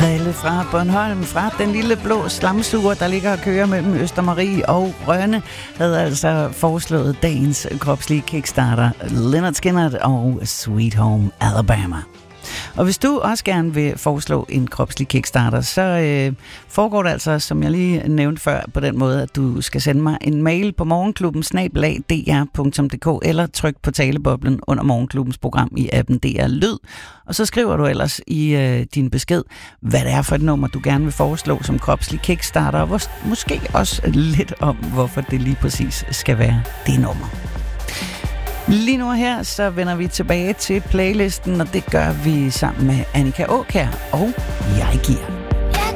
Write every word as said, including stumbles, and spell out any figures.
Krille fra Bornholm, fra den lille blå slamsuger, der ligger og kører mellem Østermarie og Rønne, havde altså foreslået dagens kropslige kickstarter, Lynyrd Skynyrd og Sweet Home Alabama. Og hvis du også gerne vil foreslå en kropslig kickstarter, så øh, foregår det altså, som jeg lige nævnte før, på den måde, at du skal sende mig en mail på morgenklubben snabel-a d r punktum d k eller tryk på taleboblen under morgenklubbens program i appen D R Lyd. Og så skriver du ellers i øh, din besked, hvad det er for et nummer, du gerne vil foreslå som kropslig kickstarter, og hvor, måske også lidt om, hvorfor det lige præcis skal være det nummer. Lige nu her, så vender vi tilbage til playlisten, og det gør vi sammen med Annika Aakjær og Jeg Giver.